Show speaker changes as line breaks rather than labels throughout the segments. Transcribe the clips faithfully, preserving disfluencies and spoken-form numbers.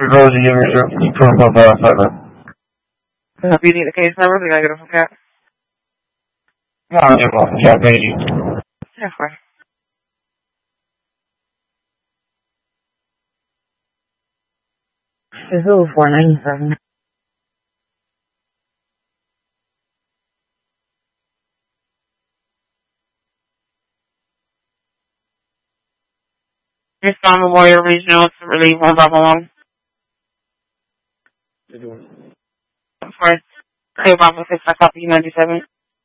Rosie, you you put up on assignment.
If you need the case number, we gotta get it from Cat.
No, I'm just off the chat, maybe.
Yeah, fine. It's over four ninety-seven. It's on Memorial Regional to relieve one by one. I'm sorry. Clear Bravo six, I copy ninety-seven.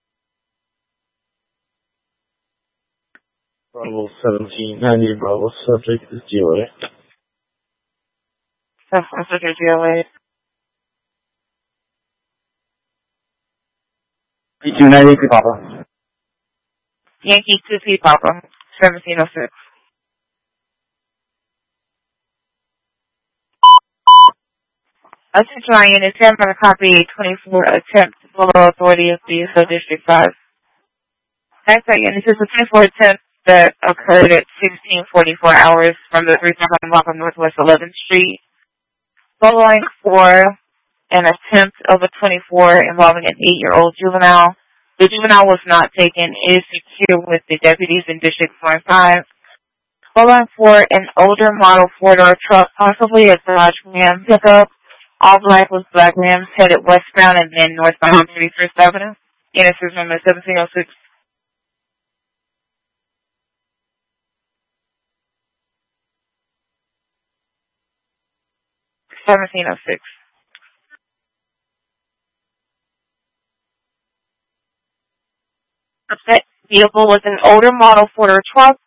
Bravo seventeen ninety, Bravo subject is G O A.
That's that's your G L A.
P two ninety, Papa.
Yankee two P Papa, seventeen oh six. Attention I N is seven, copy twenty-four attempt below authority of the so District five. Next I N, this is a twenty-four attempt that occurred at sixteen forty-four hours from the three seven block of Northwest eleventh Street. Following for an attempt of a twenty-four involving an eight-year-old juvenile. The juvenile was not taken, is secure with the deputies in District four and five. Following for an older model four-door truck, possibly a Dodge Ram pickup. All black with black rims headed westbound and then northbound on thirty-first Avenue. Innocence number seventeen oh six. seventeen oh six. Upset vehicle was an older model four-door truck.